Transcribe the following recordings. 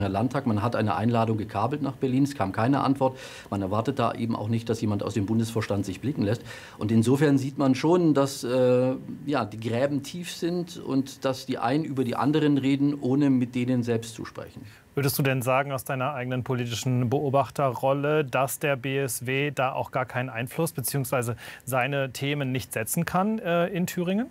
Landtag. Man hat eine Einladung gekabelt nach Berlin, es kam keine Antwort. Man erwartet da eben auch nicht, dass jemand aus dem Bundesvorstand sich blicken lässt. Und insofern sieht man schon, dass ja, die Gräben tief sind und dass die einen über die anderen reden, ohne mit denen selbst zu sprechen. Würdest du denn sagen, aus deiner eigenen politischen Beobachterrolle, dass der BSW da auch gar keinen Einfluss bzw. seine Themen nicht setzen kann in Thüringen?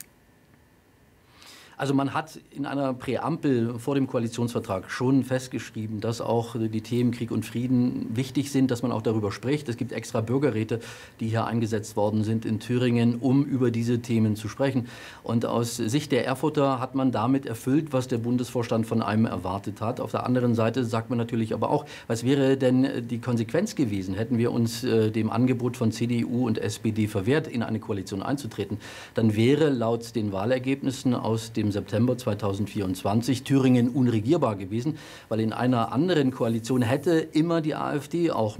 Also man hat in einer Präambel vor dem Koalitionsvertrag schon festgeschrieben, dass auch die Themen Krieg und Frieden wichtig sind, dass man auch darüber spricht. Es gibt extra Bürgerräte, die hier eingesetzt worden sind in Thüringen, um über diese Themen zu sprechen. Und aus Sicht der Erfurter hat man damit erfüllt, was der Bundesvorstand von einem erwartet hat. Auf der anderen Seite sagt man natürlich aber auch, was wäre denn die Konsequenz gewesen, hätten wir uns dem Angebot von CDU und SPD verwehrt, in eine Koalition einzutreten. Dann wäre laut den Wahlergebnissen aus dem September 2024 Thüringen unregierbar gewesen, weil in einer anderen Koalition hätte immer die AfD auch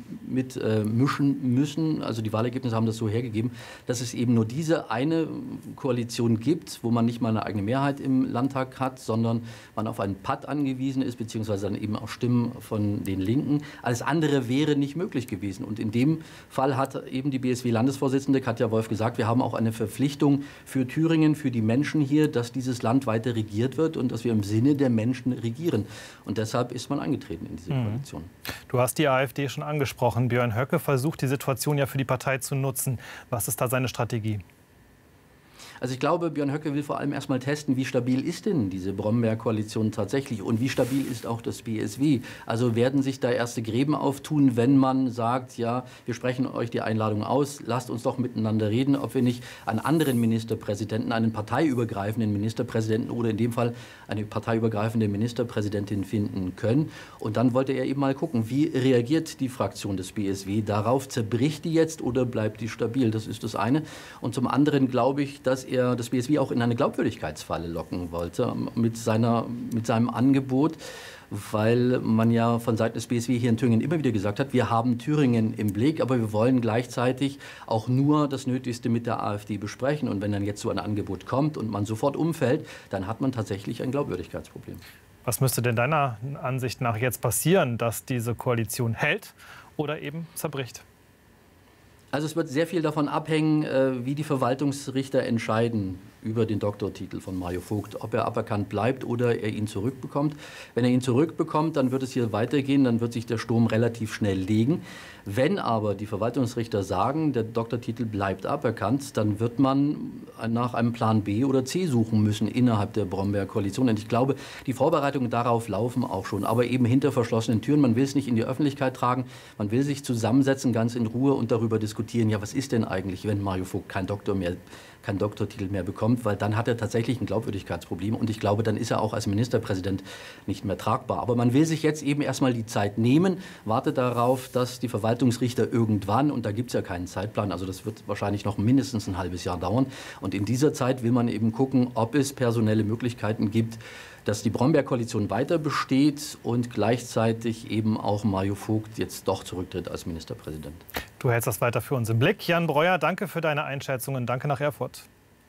mischen müssen. Also die Wahlergebnisse haben das so hergegeben, dass es eben nur diese eine Koalition gibt, wo man nicht mal eine eigene Mehrheit im Landtag hat, sondern man auf einen Patt angewiesen ist, beziehungsweise dann eben auch Stimmen von den Linken. Alles andere wäre nicht möglich gewesen. Und in dem Fall hat eben die BSW-Landesvorsitzende Katja Wolf gesagt, wir haben auch eine Verpflichtung für Thüringen, für die Menschen hier, dass dieses Land weiter regiert wird und dass wir im Sinne der Menschen regieren. Und deshalb ist man eingetreten in diese Koalition. Du hast die AfD schon angesprochen. Björn Höcke versucht, die Situation ja für die Partei zu nutzen. Was ist da seine Strategie? Also ich glaube, Björn Höcke will vor allem erst mal testen, wie stabil ist denn diese Brombeer-Koalition tatsächlich und wie stabil ist auch das BSW. Also werden sich da erste Gräben auftun, wenn man sagt, ja, wir sprechen euch die Einladung aus, lasst uns doch miteinander reden, ob wir nicht einen anderen Ministerpräsidenten, einen parteiübergreifenden Ministerpräsidenten oder in dem Fall eine parteiübergreifende Ministerpräsidentin finden können. Und dann wollte er eben mal gucken, wie reagiert die Fraktion des BSW darauf? Zerbricht die jetzt oder bleibt die stabil? Das ist das eine. Und zum anderen glaube ich, dass er das BSW auch in eine Glaubwürdigkeitsfalle locken wollte mit seinem Angebot, weil man ja von Seiten des BSW hier in Thüringen immer wieder gesagt hat, wir haben Thüringen im Blick, aber wir wollen gleichzeitig auch nur das Nötigste mit der AfD besprechen. Und wenn dann jetzt so ein Angebot kommt und man sofort umfällt, dann hat man tatsächlich ein Glaubwürdigkeitsproblem. Was müsste denn deiner Ansicht nach jetzt passieren, dass diese Koalition hält oder eben zerbricht? Also es wird sehr viel davon abhängen, wie die Verwaltungsrichter entscheiden über den Doktortitel von Mario Vogt, ob er aberkannt bleibt oder er ihn zurückbekommt. Wenn er ihn zurückbekommt, dann wird es hier weitergehen, dann wird sich der Sturm relativ schnell legen. Wenn aber die Verwaltungsrichter sagen, der Doktortitel bleibt aberkannt, dann wird man nach einem Plan B oder C suchen müssen innerhalb der Brombeer-Koalition. Und ich glaube, die Vorbereitungen darauf laufen auch schon, aber eben hinter verschlossenen Türen. Man will es nicht in die Öffentlichkeit tragen, man will sich zusammensetzen, ganz in Ruhe und darüber diskutieren, ja, was ist denn eigentlich, wenn Mario Vogt keinen Doktortitel mehr bekommt, weil dann hat er tatsächlich ein Glaubwürdigkeitsproblem und ich glaube, dann ist er auch als Ministerpräsident nicht mehr tragbar. Aber man will sich jetzt eben erstmal die Zeit nehmen, wartet darauf, dass die Verwaltungsrichter irgendwann, und da gibt es ja keinen Zeitplan, also das wird wahrscheinlich noch mindestens ein halbes Jahr dauern, und in dieser Zeit will man eben gucken, ob es personelle Möglichkeiten gibt, dass die Brombeer-Koalition weiter besteht und gleichzeitig eben auch Mario Vogt jetzt doch zurücktritt als Ministerpräsident. Du hältst das weiter für uns im Blick. Jan Breuer, danke für deine Einschätzungen. Danke nach Erfurt.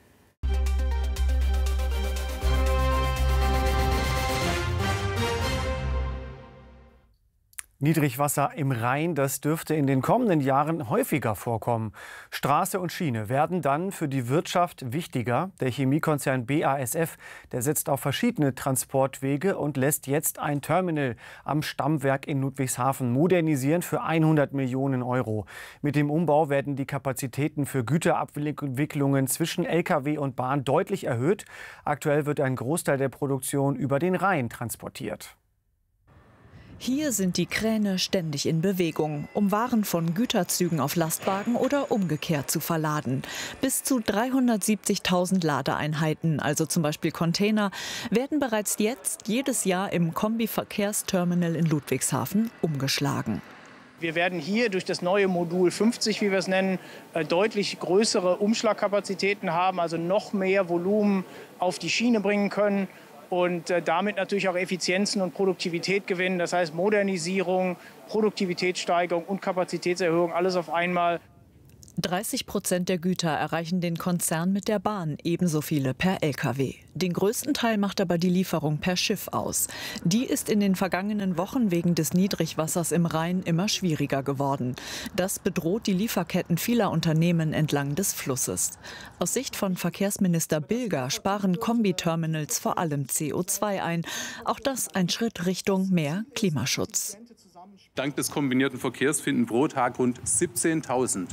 Niedrigwasser im Rhein, das dürfte in den kommenden Jahren häufiger vorkommen. Straße und Schiene werden dann für die Wirtschaft wichtiger. Der Chemiekonzern BASF, der setzt auf verschiedene Transportwege und lässt jetzt ein Terminal am Stammwerk in Ludwigshafen modernisieren für 100 Millionen Euro. Mit dem Umbau werden die Kapazitäten für Güterabwicklungen zwischen Lkw und Bahn deutlich erhöht. Aktuell wird ein Großteil der Produktion über den Rhein transportiert. Hier sind die Kräne ständig in Bewegung, um Waren von Güterzügen auf Lastwagen oder umgekehrt zu verladen. Bis zu 370.000 Ladeeinheiten, also zum Beispiel Container, werden bereits jetzt jedes Jahr im Kombi-Verkehrsterminal in Ludwigshafen umgeschlagen. Wir werden hier durch das neue Modul 50, wie wir es nennen, deutlich größere Umschlagkapazitäten haben, also noch mehr Volumen auf die Schiene bringen können. Und damit natürlich auch Effizienzen und Produktivität gewinnen. Das heißt Modernisierung, Produktivitätssteigerung und Kapazitätserhöhung, alles auf einmal. 30% der Güter erreichen den Konzern mit der Bahn, ebenso viele per Lkw. Den größten Teil macht aber die Lieferung per Schiff aus. Die ist in den vergangenen Wochen wegen des Niedrigwassers im Rhein immer schwieriger geworden. Das bedroht die Lieferketten vieler Unternehmen entlang des Flusses. Aus Sicht von Verkehrsminister Bilger sparen Kombiterminals vor allem CO2 ein. Auch das ein Schritt Richtung mehr Klimaschutz. Dank des kombinierten Verkehrs finden pro Tag rund 17.000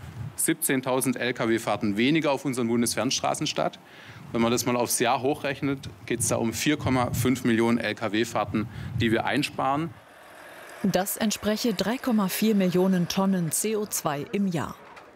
Lkw-Fahrten weniger auf unseren Bundesfernstraßen statt. Wenn man das mal aufs Jahr hochrechnet, geht es da um 4,5 Millionen Lkw-Fahrten, die wir einsparen. Das entspreche 3,4 Millionen Tonnen CO2 im Jahr.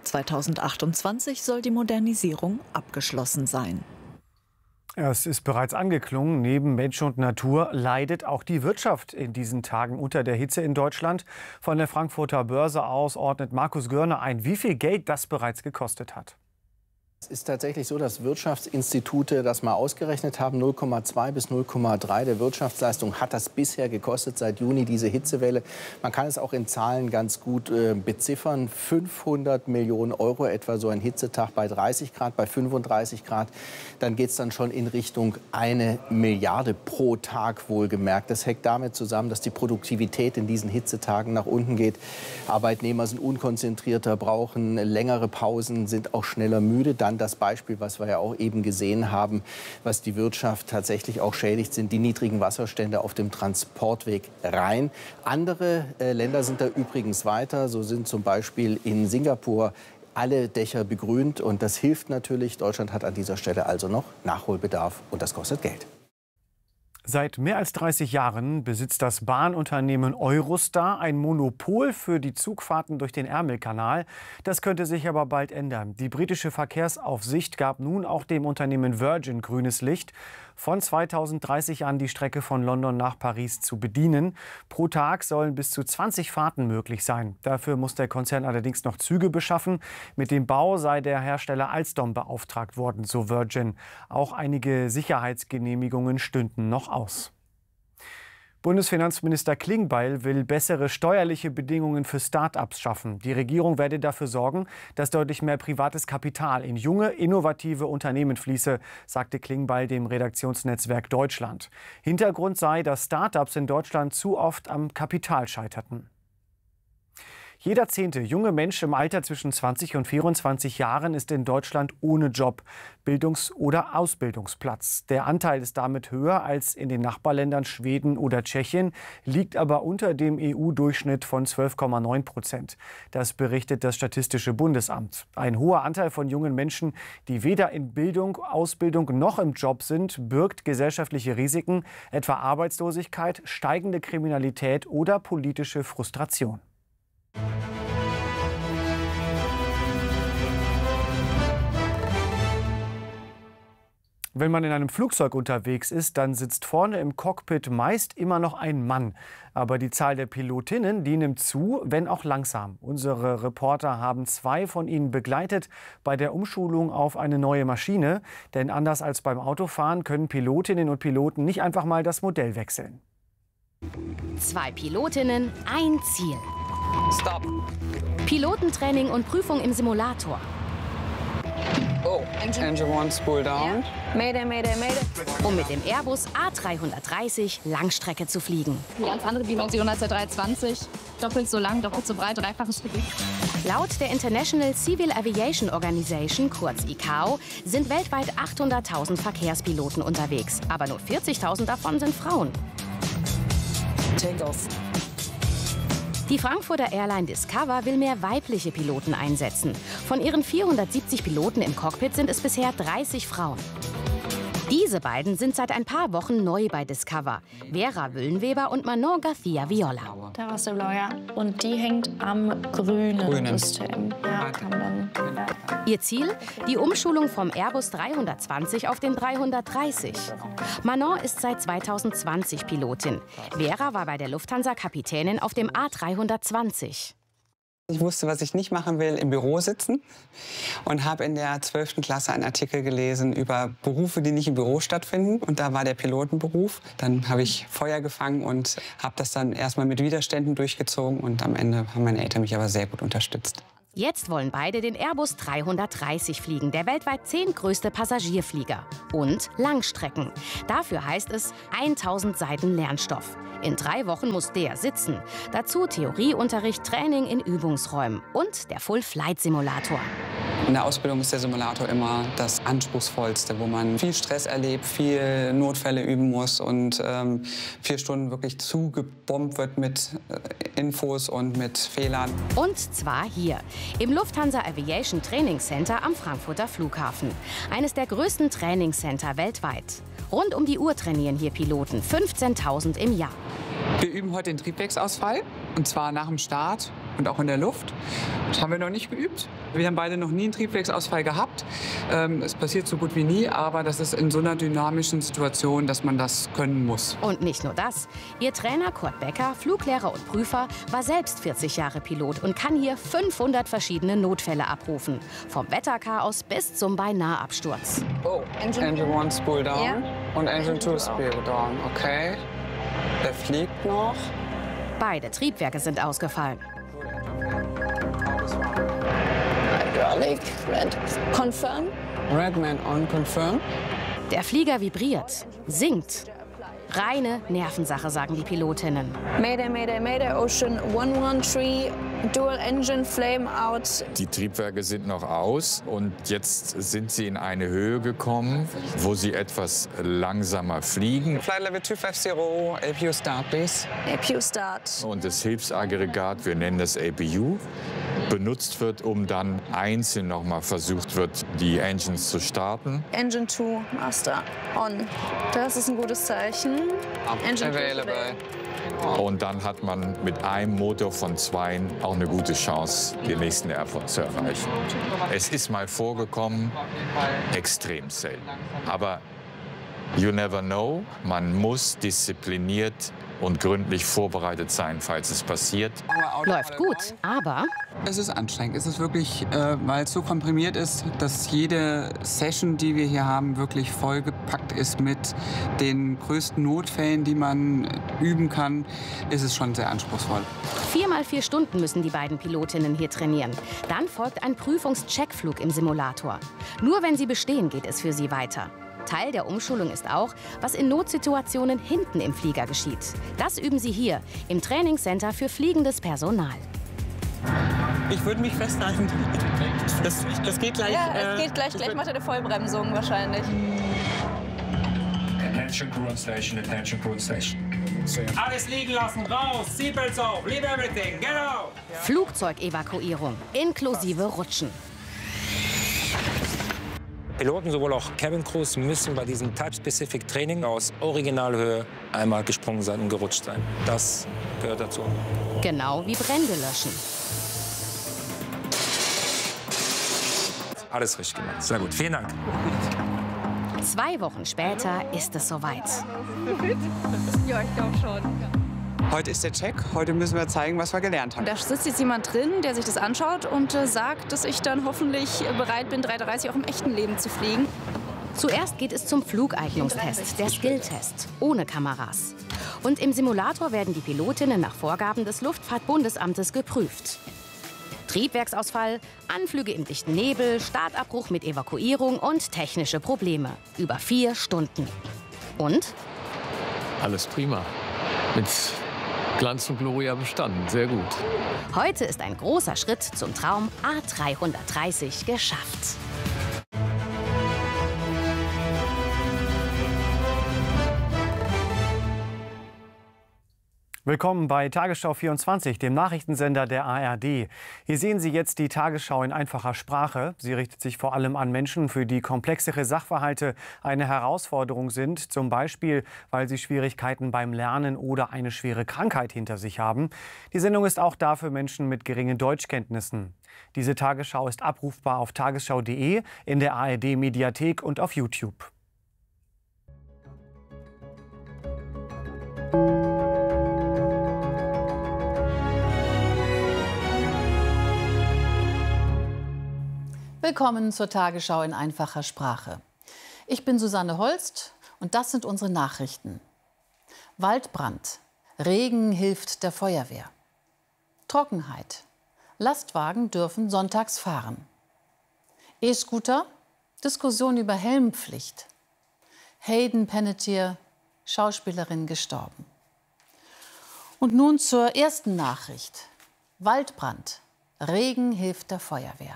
2028 soll die Modernisierung abgeschlossen sein. Es ist bereits angeklungen, neben Mensch und Natur leidet auch die Wirtschaft in diesen Tagen unter der Hitze in Deutschland. Von der Frankfurter Börse aus ordnet Markus Görner ein, wie viel Geld das bereits gekostet hat. Es ist tatsächlich so, dass Wirtschaftsinstitute das mal ausgerechnet haben. 0,2 bis 0,3 der Wirtschaftsleistung hat das bisher gekostet seit Juni, diese Hitzewelle. Man kann es auch in Zahlen ganz gut beziffern. 500 Millionen Euro etwa so ein Hitzetag bei 30 Grad, bei 35 Grad. Dann geht es dann schon in Richtung 1 Milliarde pro Tag wohlgemerkt. Das hängt damit zusammen, dass die Produktivität in diesen Hitzetagen nach unten geht. Arbeitnehmer sind unkonzentrierter, brauchen längere Pausen, sind auch schneller müde. Dann das Beispiel, was wir ja auch eben gesehen haben, was die Wirtschaft tatsächlich auch schädigt, sind die niedrigen Wasserstände auf dem Transportweg Rhein. Andere Länder sind da übrigens weiter. So sind zum Beispiel in Singapur alle Dächer begrünt. Und das hilft natürlich. Deutschland hat an dieser Stelle also noch Nachholbedarf. Und das kostet Geld. Seit mehr als 30 Jahren besitzt das Bahnunternehmen Eurostar ein Monopol für die Zugfahrten durch den Ärmelkanal. Das könnte sich aber bald ändern. Die britische Verkehrsaufsicht gab nun auch dem Unternehmen Virgin grünes Licht, von 2030 an die Strecke von London nach Paris zu bedienen. Pro Tag sollen bis zu 20 Fahrten möglich sein. Dafür muss der Konzern allerdings noch Züge beschaffen. Mit dem Bau sei der Hersteller Alstom beauftragt worden, so Virgin. Auch einige Sicherheitsgenehmigungen stünden noch aus. Bundesfinanzminister Klingbeil will bessere steuerliche Bedingungen für Start-ups schaffen. Die Regierung werde dafür sorgen, dass deutlich mehr privates Kapital in junge, innovative Unternehmen fließe, sagte Klingbeil dem Redaktionsnetzwerk Deutschland. Hintergrund sei, dass Start-ups in Deutschland zu oft am Kapital scheiterten. Jeder 10. junge Mensch im Alter zwischen 20 und 24 Jahren ist in Deutschland ohne Job, Bildungs- oder Ausbildungsplatz. Der Anteil ist damit höher als in den Nachbarländern Schweden oder Tschechien, liegt aber unter dem EU-Durchschnitt von 12,9%. Das berichtet das Statistische Bundesamt. Ein hoher Anteil von jungen Menschen, die weder in Bildung, Ausbildung noch im Job sind, birgt gesellschaftliche Risiken, etwa Arbeitslosigkeit, steigende Kriminalität oder politische Frustration. Wenn man in einem Flugzeug unterwegs ist, dann sitzt vorne im Cockpit meist immer noch ein Mann. Aber die Zahl der Pilotinnen, die nimmt zu, wenn auch langsam. Unsere Reporter haben 2 von ihnen begleitet bei der Umschulung auf eine neue Maschine. Denn anders als beim Autofahren können Pilotinnen und Piloten nicht einfach mal das Modell wechseln. 2 Pilotinnen, ein Ziel. Stop. Pilotentraining und Prüfung im Simulator. Oh, engine 1 spool down. Mayday, Mayday, Mayday. Um mit dem Airbus A330 Langstrecke zu fliegen. Eine ganz andere Dimension als der 320. Doppelt so lang, doppelt so breit, dreifaches Gewicht. Laut der International Civil Aviation Organization, kurz ICAO, sind weltweit 800.000 Verkehrspiloten unterwegs. Aber nur 40.000 davon sind Frauen. Take off. Die Frankfurter Airline Discover will mehr weibliche Piloten einsetzen. Von ihren 470 Piloten im Cockpit sind es bisher 30 Frauen. Diese beiden sind seit ein paar Wochen neu bei Discover. Vera Wüllenweber und Manon García Viola. Da war es der Blau, ja. Und die hängt am grünen System. Ja, kann man dann, Ihr Ziel? Die Umschulung vom Airbus 320 auf den 330. Manon ist seit 2020 Pilotin. Vera war bei der Lufthansa Kapitänin auf dem A320. Ich wusste, was ich nicht machen will, im Büro sitzen und habe in der 12. Klasse einen Artikel gelesen über Berufe, die nicht im Büro stattfinden. Und da war der Pilotenberuf. Dann habe ich Feuer gefangen und habe das dann erstmal mit Widerständen durchgezogen. Und am Ende haben meine Eltern mich aber sehr gut unterstützt. Jetzt wollen beide den Airbus 330 fliegen, der weltweit 10. größte Passagierflieger. Und Langstrecken. Dafür heißt es 1000 Seiten Lernstoff. In 3 Wochen muss der sitzen. Dazu Theorieunterricht, Training in Übungsräumen und der Full-Flight-Simulator. In der Ausbildung ist der Simulator immer das Anspruchsvollste, wo man viel Stress erlebt, viel Notfälle üben muss und 4 Stunden wirklich zugebombt wird mit Infos und mit Fehlern. Und zwar hier, im Lufthansa Aviation Training Center am Frankfurter Flughafen. Eines der größten Trainingscenter weltweit. Rund um die Uhr trainieren hier Piloten, 15.000 im Jahr. Wir üben heute den Triebwerksausfall, und zwar nach dem Start und auch in der Luft. Das haben wir noch nicht geübt. Wir haben beide noch nie einen Triebwerksausfall gehabt. Es passiert so gut wie nie, aber das ist in so einer dynamischen Situation, dass man das können muss. Und nicht nur das. Ihr Trainer Kurt Becker, Fluglehrer und Prüfer, war selbst 40 Jahre Pilot und kann hier 500 verschiedene Notfälle abrufen. Vom Wetterchaos bis zum Beinahabsturz. Oh, Engine 1 spool down und Engine 2 spool down. Okay. Der fliegt noch. Beide Triebwerke sind ausgefallen. Hydraulic, red, confirm. Redman on, confirm. Der Flieger vibriert, sinkt. Reine Nervensache, sagen die Pilotinnen. Mayday, Mayday, Mayday, Ocean 113, Dual Engine, Flame out. Die Triebwerke sind noch aus und jetzt sind sie in eine Höhe gekommen, wo sie etwas langsamer fliegen. Flight Level 250, APU Start, please. APU Start. Und das Hilfsaggregat, wir nennen das APU, benutzt wird, um dann einzeln noch mal versucht wird, die Engines zu starten. Engine 2, Master, on. Das ist ein gutes Zeichen. Engine available. Und dann hat man mit einem Motor von 2 auch eine gute Chance, den nächsten Airport zu erreichen. Es ist mal vorgekommen, extrem selten. Aber you never know, man muss diszipliniert und gründlich vorbereitet sein, falls es passiert. Läuft gut, aber es ist anstrengend. Es ist wirklich, weil es so komprimiert ist, dass jede Session, die wir hier haben, wirklich vollgepackt ist mit den größten Notfällen, die man üben kann, ist es schon sehr anspruchsvoll. 4 mal 4 Stunden müssen die beiden Pilotinnen hier trainieren. Dann folgt ein Prüfungscheckflug im Simulator. Nur wenn sie bestehen, geht es für sie weiter. Teil der Umschulung ist auch, was in Notsituationen hinten im Flieger geschieht. Das üben sie hier, im Trainingscenter für fliegendes Personal. Ich würde mich festhalten. Das geht gleich. Ja, es geht gleich. Gleich macht er eine Vollbremsung wahrscheinlich. Attention crew on station, attention crew on station. Alles liegen lassen, raus, Seatbelts auf, leave everything, get out! Flugzeugevakuierung, inklusive Rutschen. Piloten, sowohl auch Cabin Crews, müssen bei diesem Type-Specific Training aus Originalhöhe einmal gesprungen sein und gerutscht sein. Das gehört dazu. Genau wie Brände löschen. Alles richtig gemacht. Sehr gut. Vielen Dank. 2 Wochen später ist es soweit. Ja, ich glaube schon. Heute ist der Check. Heute müssen wir zeigen, was wir gelernt haben. Da sitzt jetzt jemand drin, der sich das anschaut und sagt, dass ich dann hoffentlich bereit bin, 330 auch im echten Leben zu fliegen. Zuerst geht es zum Flugeignungstest, der Skilltest, ohne Kameras. Und im Simulator werden die Pilotinnen nach Vorgaben des Luftfahrtbundesamtes geprüft. Triebwerksausfall, Anflüge im dichten Nebel, Startabbruch mit Evakuierung und technische Probleme. Über 4 Stunden. Und? Alles prima. Mit Glanz und Gloria bestanden. Sehr gut. Heute ist ein großer Schritt zum Traum A330 geschafft. Willkommen bei Tagesschau 24, dem Nachrichtensender der ARD. Hier sehen Sie jetzt die Tagesschau in einfacher Sprache. Sie richtet sich vor allem an Menschen, für die komplexere Sachverhalte eine Herausforderung sind. Zum Beispiel, weil sie Schwierigkeiten beim Lernen oder eine schwere Krankheit hinter sich haben. Die Sendung ist auch da für Menschen mit geringen Deutschkenntnissen. Diese Tagesschau ist abrufbar auf tagesschau.de, in der ARD-Mediathek und auf YouTube. Willkommen zur Tagesschau in einfacher Sprache. Ich bin Susanne Holst und das sind unsere Nachrichten. Waldbrand. Regen hilft der Feuerwehr. Trockenheit. Lastwagen dürfen sonntags fahren. E-Scooter, Diskussion über Helmpflicht. Hayden Panettiere, Schauspielerin, gestorben. Und nun zur ersten Nachricht. Waldbrand. Regen hilft der Feuerwehr.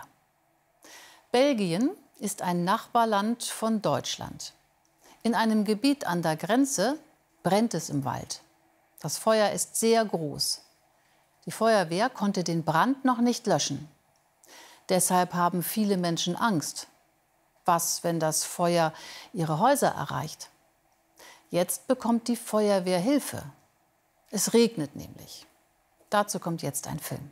Belgien ist ein Nachbarland von Deutschland. In einem Gebiet an der Grenze brennt es im Wald. Das Feuer ist sehr groß. Die Feuerwehr konnte den Brand noch nicht löschen. Deshalb haben viele Menschen Angst. Was, wenn das Feuer ihre Häuser erreicht? Jetzt bekommt die Feuerwehr Hilfe. Es regnet nämlich. Dazu kommt jetzt ein Film.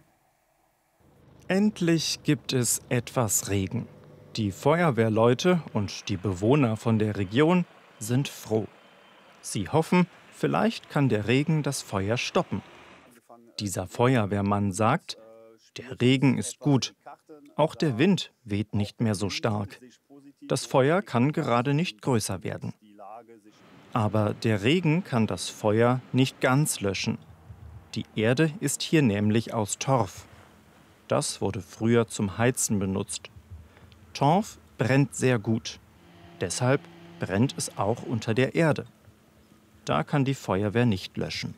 Endlich gibt es etwas Regen. Die Feuerwehrleute und die Bewohner von der Region sind froh. Sie hoffen, vielleicht kann der Regen das Feuer stoppen. Dieser Feuerwehrmann sagt, der Regen ist gut. Auch der Wind weht nicht mehr so stark. Das Feuer kann gerade nicht größer werden. Aber der Regen kann das Feuer nicht ganz löschen. Die Erde ist hier nämlich aus Torf. Das wurde früher zum Heizen benutzt. Torf brennt sehr gut. Deshalb brennt es auch unter der Erde. Da kann die Feuerwehr nicht löschen.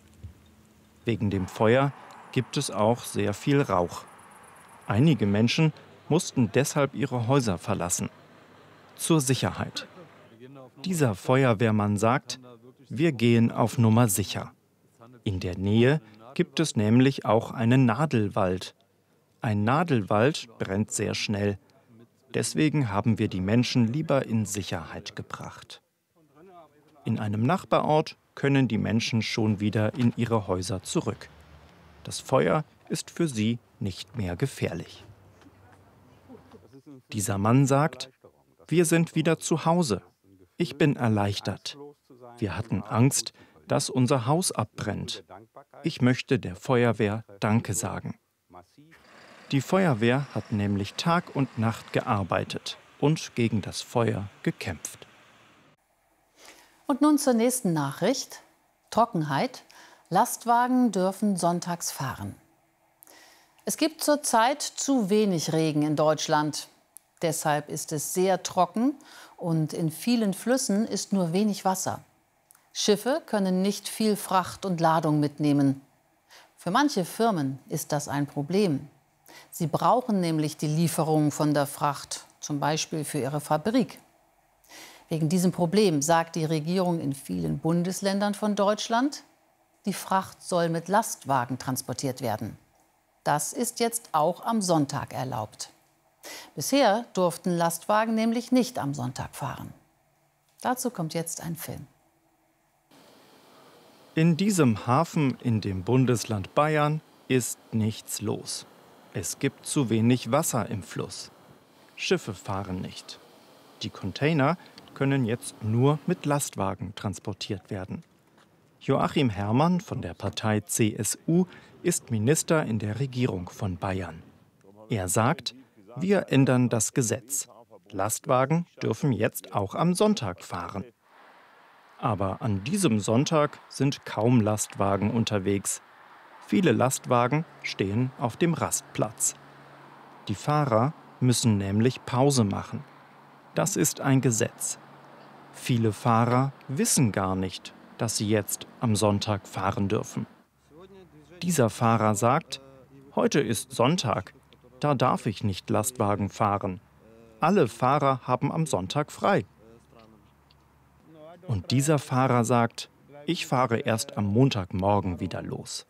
Wegen dem Feuer gibt es auch sehr viel Rauch. Einige Menschen mussten deshalb ihre Häuser verlassen. Zur Sicherheit. Dieser Feuerwehrmann sagt, wir gehen auf Nummer sicher. In der Nähe gibt es nämlich auch einen Nadelwald. Ein Nadelwald brennt sehr schnell. Deswegen haben wir die Menschen lieber in Sicherheit gebracht. In einem Nachbarort können die Menschen schon wieder in ihre Häuser zurück. Das Feuer ist für sie nicht mehr gefährlich. Dieser Mann sagt, wir sind wieder zu Hause. Ich bin erleichtert. Wir hatten Angst, dass unser Haus abbrennt. Ich möchte der Feuerwehr Danke sagen. Die Feuerwehr hat nämlich Tag und Nacht gearbeitet und gegen das Feuer gekämpft. Und nun zur nächsten Nachricht. Trockenheit. Lastwagen dürfen sonntags fahren. Es gibt zurzeit zu wenig Regen in Deutschland. Deshalb ist es sehr trocken und in vielen Flüssen ist nur wenig Wasser. Schiffe können nicht viel Fracht und Ladung mitnehmen. Für manche Firmen ist das ein Problem. Sie brauchen nämlich die Lieferung von der Fracht, zum Beispiel für ihre Fabrik. Wegen diesem Problem sagt die Regierung in vielen Bundesländern von Deutschland, die Fracht soll mit Lastwagen transportiert werden. Das ist jetzt auch am Sonntag erlaubt. Bisher durften Lastwagen nämlich nicht am Sonntag fahren. Dazu kommt jetzt ein Film. In diesem Hafen in dem Bundesland Bayern ist nichts los. Es gibt zu wenig Wasser im Fluss. Schiffe fahren nicht. Die Container können jetzt nur mit Lastwagen transportiert werden. Joachim Herrmann von der Partei CSU ist Minister in der Regierung von Bayern. Er sagt, wir ändern das Gesetz. Lastwagen dürfen jetzt auch am Sonntag fahren. Aber an diesem Sonntag sind kaum Lastwagen unterwegs. Viele Lastwagen stehen auf dem Rastplatz. Die Fahrer müssen nämlich Pause machen. Das ist ein Gesetz. Viele Fahrer wissen gar nicht, dass sie jetzt am Sonntag fahren dürfen. Dieser Fahrer sagt, heute ist Sonntag, da darf ich nicht Lastwagen fahren. Alle Fahrer haben am Sonntag frei. Und dieser Fahrer sagt, ich fahre erst am Montagmorgen wieder los.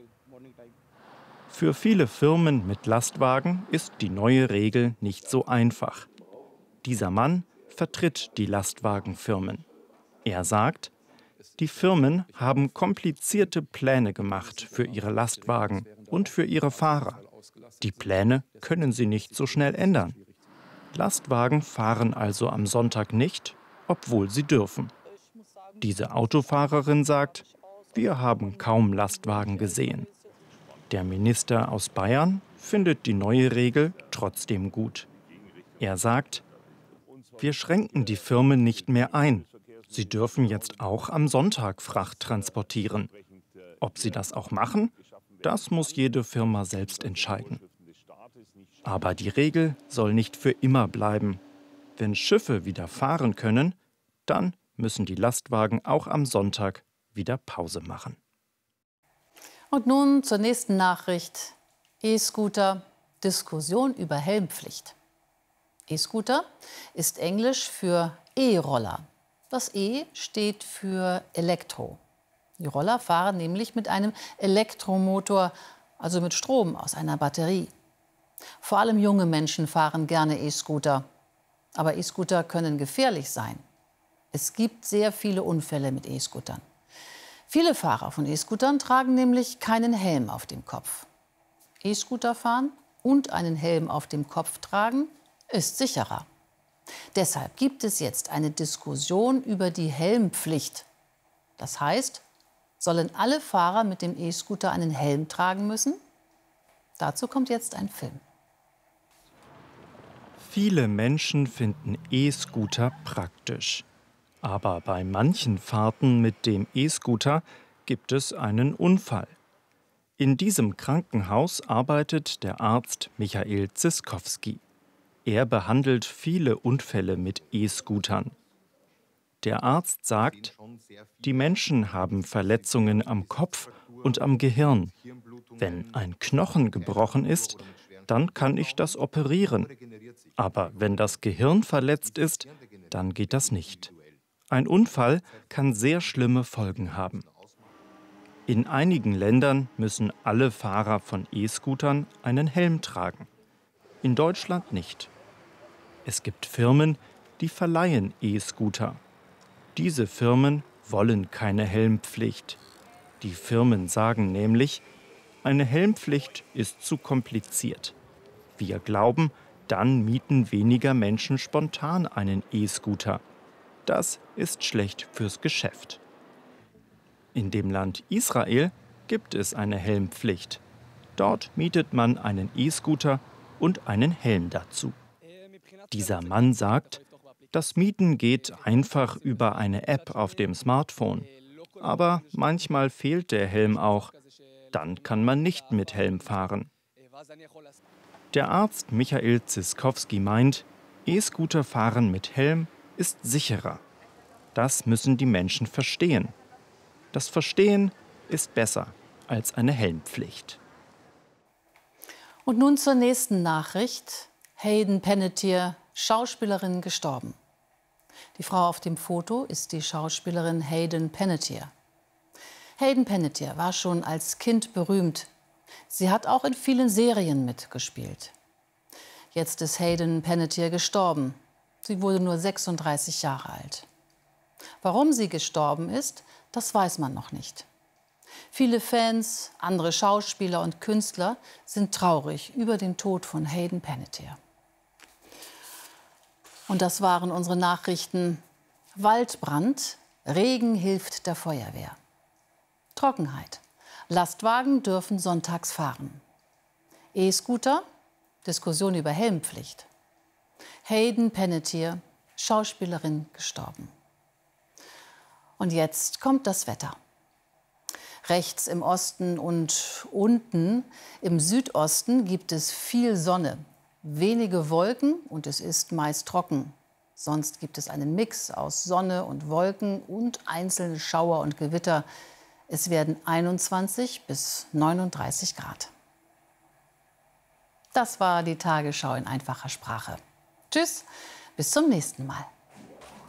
Für viele Firmen mit Lastwagen ist die neue Regel nicht so einfach. Dieser Mann vertritt die Lastwagenfirmen. Er sagt, die Firmen haben komplizierte Pläne gemacht für ihre Lastwagen und für ihre Fahrer. Die Pläne können sie nicht so schnell ändern. Lastwagen fahren also am Sonntag nicht, obwohl sie dürfen. Diese Autofahrerin sagt, wir haben kaum Lastwagen gesehen. Der Minister aus Bayern findet die neue Regel trotzdem gut. Er sagt, wir schränken die Firmen nicht mehr ein. Sie dürfen jetzt auch am Sonntag Fracht transportieren. Ob sie das auch machen? Das muss jede Firma selbst entscheiden. Aber die Regel soll nicht für immer bleiben. Wenn Schiffe wieder fahren können, dann müssen die Lastwagen auch am Sonntag wieder Pause machen. Und nun zur nächsten Nachricht. E-Scooter, Diskussion über Helmpflicht. E-Scooter ist Englisch für E-Roller. Das E steht für Elektro. Die Roller fahren nämlich mit einem Elektromotor, also mit Strom aus einer Batterie. Vor allem junge Menschen fahren gerne E-Scooter. Aber E-Scooter können gefährlich sein. Es gibt sehr viele Unfälle mit E-Scootern. Viele Fahrer von E-Scootern tragen nämlich keinen Helm auf dem Kopf. E-Scooter fahren und einen Helm auf dem Kopf tragen ist sicherer. Deshalb gibt es jetzt eine Diskussion über die Helmpflicht. Das heißt, sollen alle Fahrer mit dem E-Scooter einen Helm tragen müssen? Dazu kommt jetzt ein Film. Viele Menschen finden E-Scooter praktisch. Aber bei manchen Fahrten mit dem E-Scooter gibt es einen Unfall. In diesem Krankenhaus arbeitet der Arzt Michael Ziskowski. Er behandelt viele Unfälle mit E-Scootern. Der Arzt sagt, die Menschen haben Verletzungen am Kopf und am Gehirn. Wenn ein Knochen gebrochen ist, dann kann ich das operieren. Aber wenn das Gehirn verletzt ist, dann geht das nicht. Ein Unfall kann sehr schlimme Folgen haben. In einigen Ländern müssen alle Fahrer von E-Scootern einen Helm tragen. In Deutschland nicht. Es gibt Firmen, die verleihen E-Scooter. Diese Firmen wollen keine Helmpflicht. Die Firmen sagen nämlich, eine Helmpflicht ist zu kompliziert. Wir glauben, dann mieten weniger Menschen spontan einen E-Scooter. Das ist schlecht fürs Geschäft. In dem Land Israel gibt es eine Helmpflicht. Dort mietet man einen E-Scooter und einen Helm dazu. Dieser Mann sagt, das Mieten geht einfach über eine App auf dem Smartphone. Aber manchmal fehlt der Helm auch. Dann kann man nicht mit Helm fahren. Der Arzt Michael Ziskowski meint, E-Scooter-Fahren mit Helm ist sicherer. Das müssen die Menschen verstehen. Das Verstehen ist besser als eine Helmpflicht. Und nun zur nächsten Nachricht. Hayden Panettiere, Schauspielerin, gestorben. Die Frau auf dem Foto ist die Schauspielerin Hayden Panettiere. Hayden Panettiere war schon als Kind berühmt. Sie hat auch in vielen Serien mitgespielt. Jetzt ist Hayden Panettiere gestorben. Sie wurde nur 36 Jahre alt. Warum sie gestorben ist, das weiß man noch nicht. Viele Fans, andere Schauspieler und Künstler sind traurig über den Tod von Hayden Panettiere. Und das waren unsere Nachrichten. Waldbrand, Regen hilft der Feuerwehr. Trockenheit, Lastwagen dürfen sonntags fahren. E-Scooter, Diskussion über Helmpflicht. Hayden Panettiere, Schauspielerin, gestorben. Und jetzt kommt das Wetter. Rechts im Osten und unten im Südosten gibt es viel Sonne, wenige Wolken und es ist meist trocken. Sonst gibt es einen Mix aus Sonne und Wolken und einzelne Schauer und Gewitter. Es werden 21 bis 39 Grad. Das war die Tagesschau in einfacher Sprache. Tschüss, bis zum nächsten Mal.